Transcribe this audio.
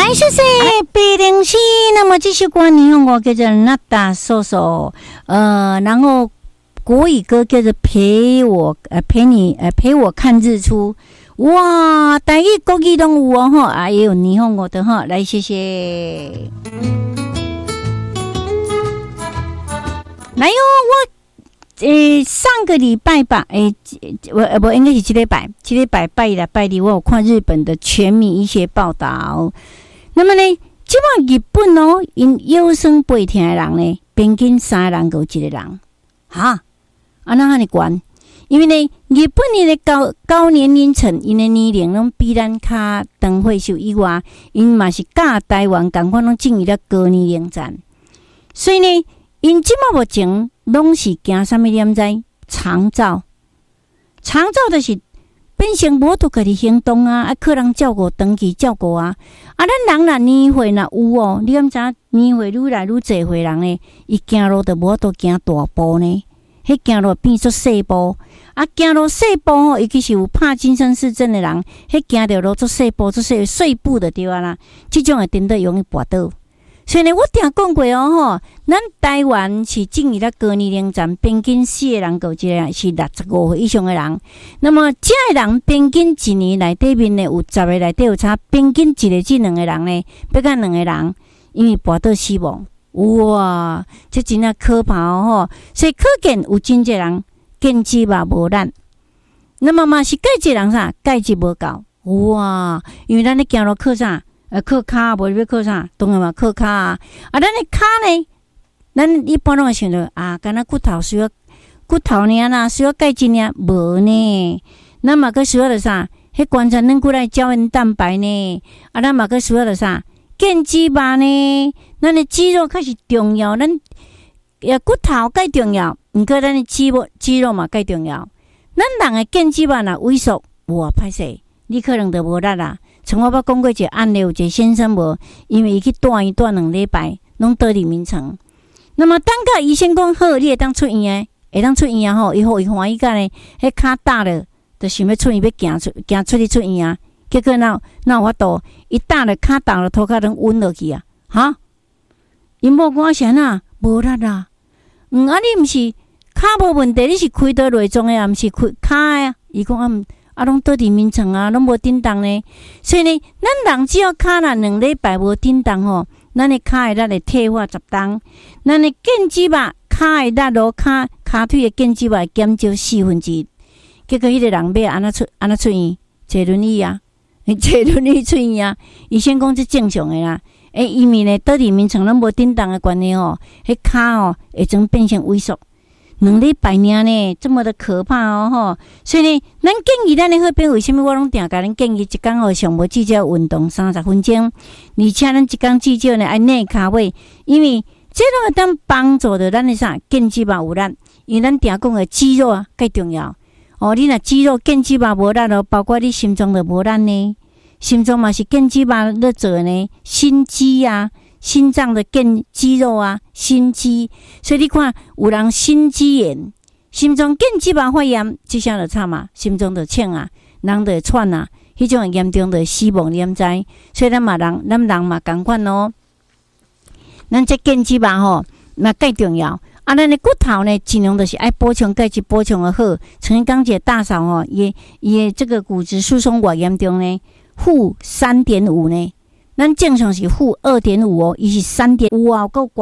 来，谢谢807。那么这首歌你用我叫做《那达索索》，然后国语歌叫做陪我看日出。哇，台语国语都有哦哈，也有霓虹我的哈，来谢谢。来哟，上个礼拜吧，我应该是7礼拜拜一拜二，我有看日本的全民医学报道。那么呢，即马日本哦，因腰酸背痛的人呢，平均3个人有1个人，哈，安那尼悬？因为呢，日本的高年龄层，因的年龄拢比咱较长岁数以外，因嘛是甲台湾同款拢进入了高年龄层，所以呢，因即马目前拢是惊啥物念知？长照就是变成无拄家己行动啊，靠人照顾，长期照顾啊。咱人若年岁若有哦，你敢知年岁愈来愈侪岁人呢？伊行路就无拄行大步呢，迄行路变作细步。行路细步吼，尤其是有帕金森氏症的人，迄行着路做细步，做碎步就对啊啦。即种会真的容易跌倒。所以呢，我定讲过哦吼，咱台湾是进入了高年龄层，平均4个人有1个是65岁以上的人。那么这个人平均一年内底面呢，有10个内底有差，平均1个至2个人呢，要到2个人，因为跌倒死亡。哇，这真的可怕哦！所以可见有真侪人根基嘛无力，那么嘛是钙质人啥？钙质无够。哇，因为咱咧行路靠啥？靠骹，无要靠啥？当然嘛靠骹啊。咱的骹呢，咱一般拢会想到敢若骨头需要骨头尔啦，需要钙质尔，无呢。咱嘛个需要的啥？迄关节软骨来胶原蛋白呢。咱嘛个需要的啥？腱肌肉呢。咱的肌肉较是重要，咱骨头介重要，毋过咱的肌肉嘛介重要。咱人的腱肌肉若萎缩，哇歹势，你可能就无力啦。像我捌讲过一个案例，有一个先生无，因为伊去住院住2礼拜，拢倒伫眠床。那么等到医生讲好，你会当出院的，会当出院啊吼，伊欢喜甲呢，迄骹打了，就想要出院，要行出去出院啊。结果哪有法度？伊打了骹打了，涂骹拢晕落去啊！哈，因某讲啥呐？无力啦。你毋是骹无问题，你是开刀内脏的，啊，毋是开骹的啊？伊讲拢倒伫眠床啊，拢无振动呢。所以呢，咱人只要骹若2礼拜无振动吼，咱的骹的力会退化10重，咱的腱肌肉骹的力咯，骹腿的腱肌肉会减少1/4。结果迄个人要安怎出院？坐轮椅啊，坐轮椅出院啊。医生讲这正常的啦。因为呢，倒伫眠床拢无振动的关系吼，迄骹吼会总变成萎缩。2礼拜尔呢，这么的可怕哦吼！所以呢，咱建议咱的好朋友，为什么我拢定甲咱建议一工上无至少运动30分钟，而且咱一工至少呢爱内骹尾，因为这拢会当帮助着咱的啥腱肌肉有力，因为咱定讲的肌肉啊介重要哦。你若肌肉腱肌肉无力咯，包括你心脏就无力呢，心脏嘛是腱肌肉咧做的呢，心肌啊。心脏的肌肉啊，心肌，所以你看有人心肌炎、心脏腱肌肉发炎，这下就惨嘛，心脏就呛啊，人就会喘啊，迄种严重就死亡，你毋知？所以咱人嘛共款哦，咱这腱肌肉吼，嘛介重要。咱的骨头呢，尽量就是爱补充钙质，补充的好。曾经讲一个大嫂吼，伊的这个骨质疏松偌严重呢，负3.5呢。咱正常是负2.5哦，伊是3.5啊，够